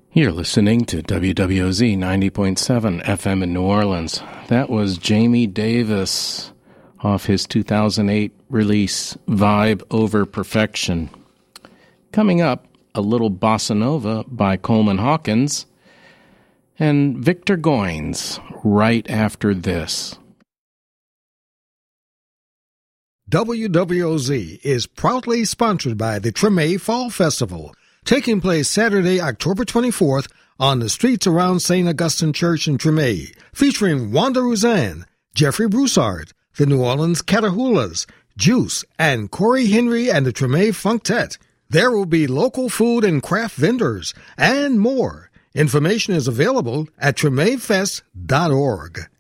You're listening to WWOZ 90.7 FM in New Orleans. That was Jamie Davis off his 2008 release, Vibe Over Perfection. Coming up, a little bossa nova by Coleman Hawkins and Victor Goines right after this. WWOZ is proudly sponsored by the Treme Fall Festival, taking place Saturday, October 24th on the streets around St. Augustine Church in Treme, featuring Wanda Rouzan, Jeffrey Broussard, the New Orleans Catahoulas, Juice, and Corey Henry and the Treme Funktet. There will be local food and craft vendors and more. Information is available at tremefest.org.